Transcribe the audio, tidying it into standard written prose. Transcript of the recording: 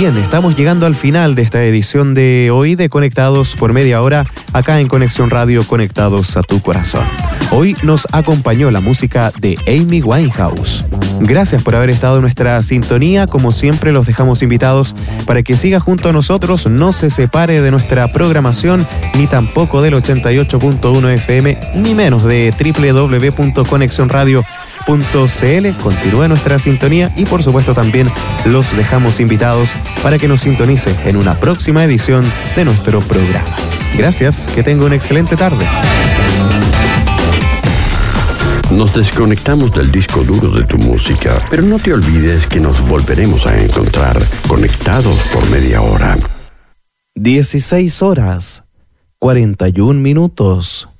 Bien, estamos llegando al final de esta edición de hoy de Conectados por media hora, acá en Conexión Radio, conectados a tu corazón. Hoy nos acompañó la música de Amy Winehouse. Gracias por haber estado en nuestra sintonía. Como siempre, los dejamos invitados para que siga junto a nosotros, no se separe de nuestra programación, ni tampoco del 88.1 FM, ni menos de www.conexionradio.cl. Continúe nuestra sintonía y por supuesto también los dejamos invitados para que nos sintonice en una próxima edición de nuestro programa. Gracias, que tenga una excelente tarde. Nos desconectamos del disco duro de tu música, pero no te olvides que nos volveremos a encontrar conectados por media hora. 16 horas, 41 minutos.